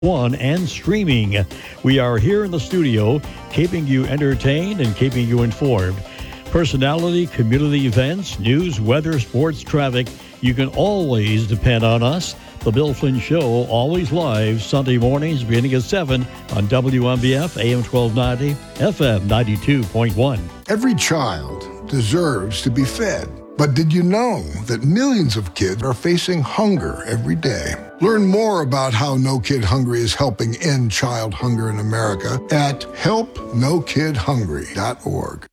One and streaming. We are here in the studio, keeping you entertained and keeping you informed. Personality, community events, news, weather, sports, traffic. You can always depend on us. The Bill Flynn Show, always live, Sunday mornings beginning at 7 on WMBF, AM 1290, FM 92.1. Every child deserves to be fed. But did you know that millions of kids are facing hunger every day? Learn more about how No Kid Hungry is helping end child hunger in America at helpnokidhungry.org.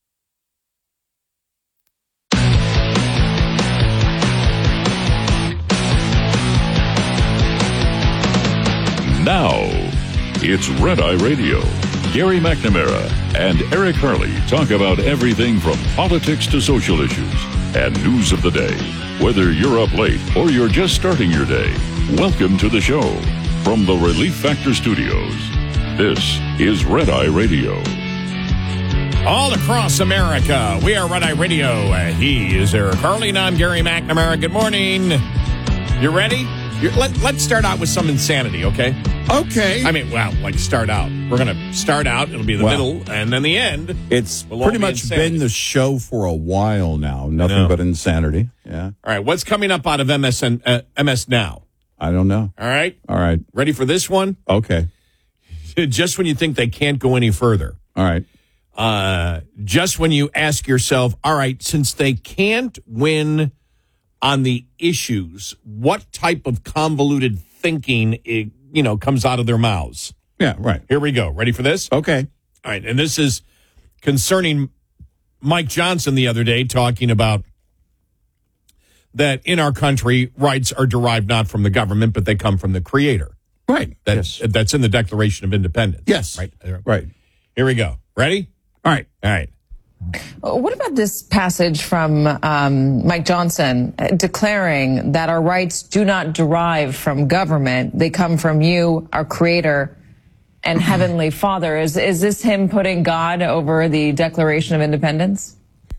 Now, it's Red Eye Radio. Gary McNamara and Eric Harley talk about everything from politics to social issues and news of the day. Whether you're up late or you're just starting your day, welcome to the show. From the Relief Factor Studios, this is Red Eye Radio. All across America, we are Red Eye Radio. He is Eric Harley, and I'm Gary McNamara. Good morning. You ready? Let's start out with some insanity, okay? Okay. I mean, well, like start out. We're going to start out. It'll be the middle, and then the end. It's pretty much been the show for a while now. Nothing but insanity. Yeah. All right. What's coming up out of MS Now? I don't know. All right. All right. Ready for this one? Okay. Just when you think they can't go any further. All right. Just when you ask yourself, all right, since they can't win on the issues, what type of convoluted thinking comes out of their mouths? Yeah, right. Here we go. Ready for this? Okay. All right. And this is concerning Mike Johnson the other day talking about that in our country, rights are derived not from the government, but they come from the Creator. Right. That's in the Declaration of Independence. Yes. Right. Right. Here we go. Ready? All right. All right. What about this passage from Mike Johnson declaring that our rights do not derive from government? They come from you, our Creator, and Heavenly Father. Is this him putting God over the Declaration of Independence?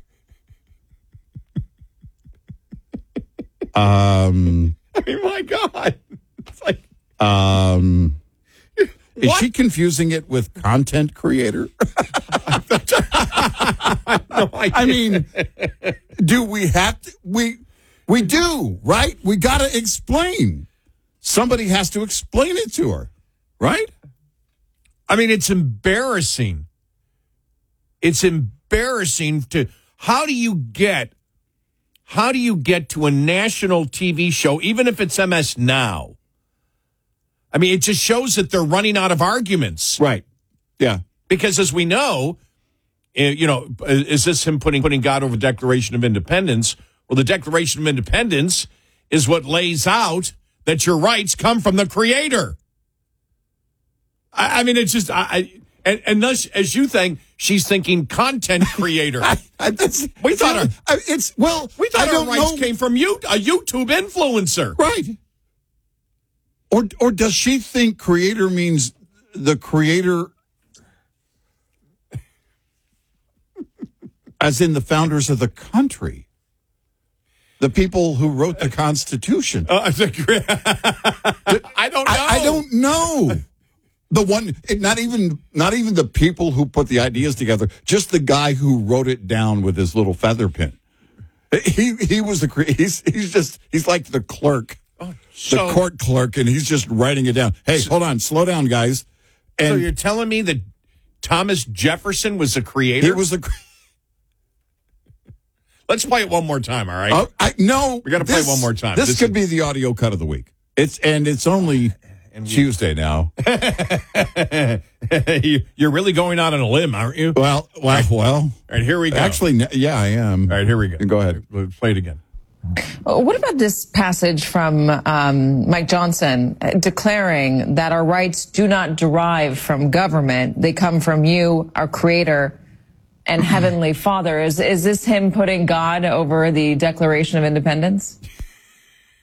I mean, my God. It's like... Is she confusing it with content creator? No, I mean, do we have to? We do, right? We got to explain. Somebody has to explain it to her, right? I mean, it's embarrassing. It's embarrassing to, how do you get to a national TV show, even if it's MS Now? I mean, it just shows that they're running out of arguments. Right. Yeah. Because as we know, is this him putting God over the Declaration of Independence? Well, the Declaration of Independence is what lays out that your rights come from the Creator. I mean, it's just, and thus, as you think, she's thinking content creator. We thought our rights came from you, a YouTube influencer. Right. Or does she think creator means the creator as in the founders of the country? The people who wrote the Constitution. I don't know. I don't know. The one, not even the people who put the ideas together, just the guy who wrote it down with his little feather pen. He was he's like the clerk. The court clerk, and he's just writing it down. Hey, hold on. Slow down, guys. And so you're telling me that Thomas Jefferson was the creator? He was the... Let's play it one more time, all right? No. We got to play it one more time. This could be the audio cut of the week. It's only Tuesday now. You're really going out on a limb, aren't you? Well. All right, here we go. Actually, yeah, I am. All right, here we go. Go ahead. We'll play it again. What about this passage from Mike Johnson declaring that our rights do not derive from government? They come from you, our Creator, and Heavenly Father. Is this him putting God over the Declaration of Independence?